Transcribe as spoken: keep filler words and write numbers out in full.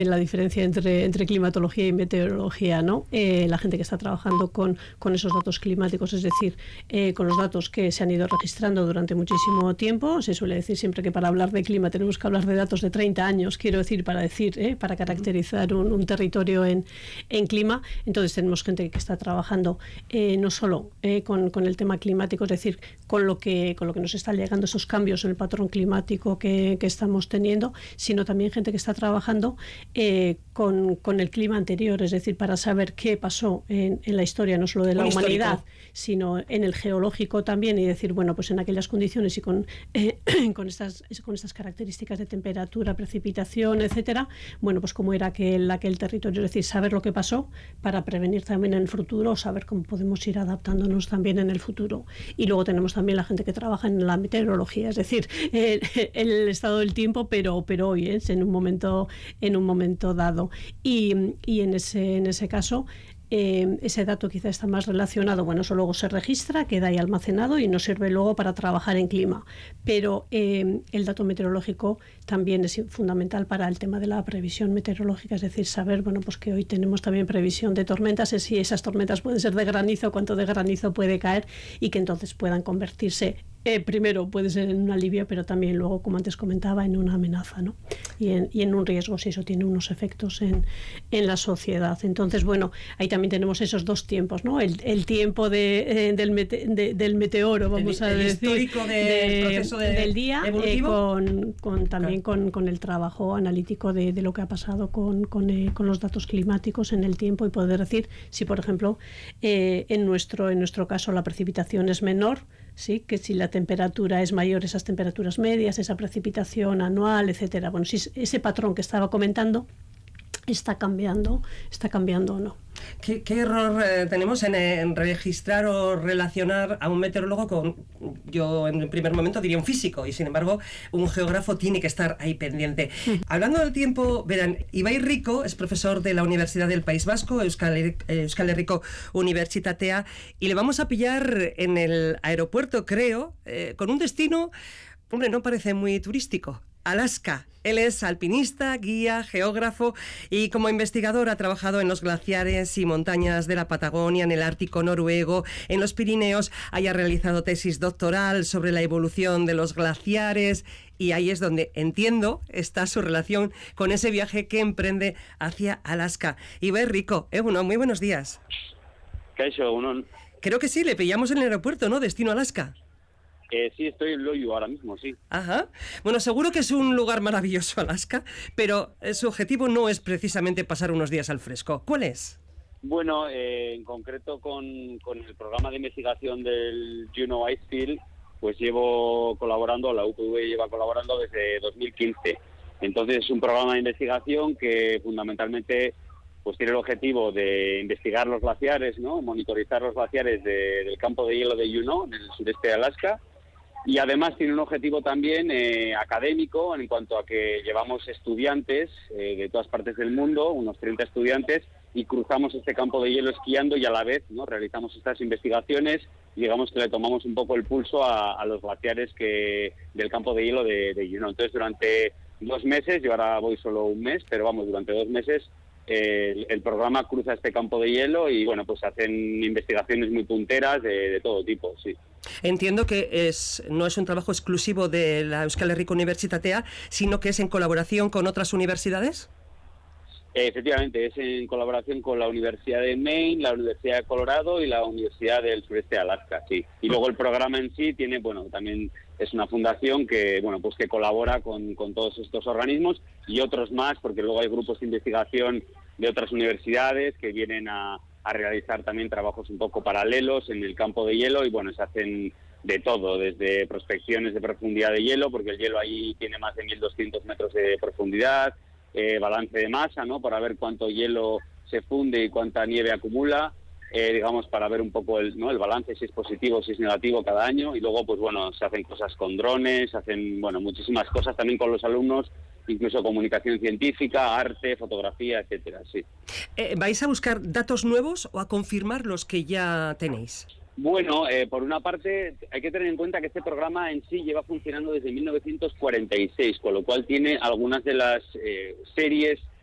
la diferencia entre, entre climatología y meteorología, ¿no? Eh, la gente que está trabajando con, con esos datos climáticos, es decir, eh, con los datos que se han ido registrando durante muchísimo tiempo. Se suele decir siempre que para hablar de clima tenemos que hablar de datos de treinta años, quiero decir, para decir, eh, para caracterizar un, un territorio en, en clima. Entonces tenemos gente que está trabajando eh, no solo eh, con, con el tema climático, es decir, con lo que, con lo que nos están llegando esos cambios en el patrón climático que, que estamos teniendo, sino también gente que está trabajando Eh, con, con el clima anterior, es decir, para saber qué pasó en, en la historia, no solo de la Un humanidad, histórico. sino en el geológico también, y decir, bueno, pues en aquellas condiciones y con, eh, con, estas, con estas características de temperatura, precipitación, etcétera, bueno, pues cómo era aquel, aquel territorio, es decir, saber lo que pasó para prevenir también en el futuro, saber cómo podemos ir adaptándonos también en el futuro. Y luego tenemos también la gente que trabaja en la meteorología, es decir, eh, el estado del tiempo, pero, pero hoy es en un momento, en un momento dado. Y, y en ese, en ese caso, eh, ese dato quizá está más relacionado, bueno, eso luego se registra, queda ahí almacenado y nos sirve luego para trabajar en clima. Pero eh, el dato meteorológico también es fundamental para el tema de la previsión meteorológica, es decir, saber, bueno, pues que hoy tenemos también previsión de tormentas, es si esas tormentas pueden ser de granizo, cuánto de granizo puede caer y que entonces puedan convertirse. Eh, primero puede ser en un alivio, pero también luego, como antes comentaba, en una amenaza, ¿no? Y en, y en un riesgo, si eso tiene unos efectos en, en la sociedad. Entonces, bueno, ahí también tenemos esos dos tiempos, ¿no? El, el tiempo de, eh, del, mete, de, del meteoro, vamos el, a el decir, histórico de, de, proceso de, del día, eh, con, con también claro. con, con el trabajo analítico de, de lo que ha pasado con, con, eh, con los datos climáticos en el tiempo y poder decir si, por ejemplo, eh, en, nuestro, en nuestro caso la precipitación es menor, sí, que si la temperatura es mayor, esas temperaturas medias, esa precipitación anual, etcétera. Bueno, si ese patrón que estaba comentando está cambiando, está cambiando o no. ¿Qué, qué error eh, tenemos en, en registrar o relacionar a un meteorólogo con, yo en el primer momento diría un físico, y sin embargo un geógrafo tiene que estar ahí pendiente? Mm. Hablando del tiempo, verán, Ibai Rico es profesor de la Universidad del País Vasco, Euskal, Euskal Herriko Unibertsitatea, y le vamos a pillar en el aeropuerto, creo, eh, con un destino, hombre, no parece muy turístico. Alaska. Él es alpinista, guía, geógrafo y como investigador ha trabajado en los glaciares y montañas de la Patagonia, en el Ártico noruego, en los Pirineos. Haya realizado tesis doctoral sobre la evolución de los glaciares y ahí es donde, entiendo, está su relación con ese viaje que emprende hacia Alaska. Ibai Rico, eh, bueno, muy buenos días. Kaixo, uno. Creo que sí, le pillamos en el aeropuerto, ¿no? Destino Alaska. Eh, sí, estoy en Loiu ahora mismo, sí. Ajá. Bueno, seguro que es un lugar maravilloso, Alaska, pero su objetivo no es precisamente pasar unos días al fresco. ¿Cuál es? Bueno, eh, en concreto con, con el programa de investigación del Juneau Icefield, pues llevo colaborando, la U P V lleva colaborando desde dos mil quince. Entonces es un programa de investigación que fundamentalmente pues tiene el objetivo de investigar los glaciares, ¿no? Monitorizar los glaciares de, del campo de hielo de Juneau, en el sureste de Alaska. Y además tiene un objetivo también eh, académico en cuanto a que llevamos estudiantes eh, de todas partes del mundo, unos treinta estudiantes, y cruzamos este campo de hielo esquiando y a la vez, ¿no?, realizamos estas investigaciones y digamos que le tomamos un poco el pulso a, a los glaciares que del campo de hielo de, de Juneau. Entonces durante dos meses, yo ahora voy solo un mes, pero vamos, durante dos meses eh, el, el programa cruza este campo de hielo y bueno, pues hacen investigaciones muy punteras de, de todo tipo, sí. Entiendo que es, no es un trabajo exclusivo de la Euskal Herriko Unibertsitatea, sino que es en colaboración con otras universidades. Efectivamente, es en colaboración con la Universidad de Maine, la Universidad de Colorado y la Universidad del Sureste de Alaska, sí. Y luego el programa en sí tiene, bueno, también es una fundación que, bueno, pues que colabora con, con todos estos organismos y otros más, porque luego hay grupos de investigación de otras universidades que vienen a a realizar también trabajos un poco paralelos en el campo de hielo y bueno, se hacen de todo, desde prospecciones de profundidad de hielo, porque el hielo ahí tiene más de mil doscientos metros de profundidad, eh, balance de masa, ¿no?, para ver cuánto hielo se funde y cuánta nieve acumula, eh, digamos, para ver un poco el, ¿no?, el balance, si es positivo, si es negativo cada año, y luego, pues bueno, se hacen cosas con drones, se hacen, bueno, muchísimas cosas también con los alumnos, incluso comunicación científica, arte, fotografía, etcétera, sí. Eh, ¿Vais a buscar datos nuevos o a confirmar los que ya tenéis? Bueno, eh, por una parte hay que tener en cuenta que este programa en sí lleva funcionando desde mil novecientos cuarenta y seis, con lo cual tiene algunas de las eh, series